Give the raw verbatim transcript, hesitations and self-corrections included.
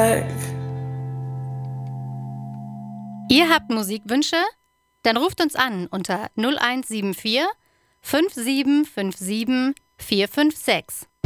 back. Ihr habt Musikwünsche? Dann ruft uns an unter null eins sieben vier fünf sieben fünf sieben vier fünf sechs.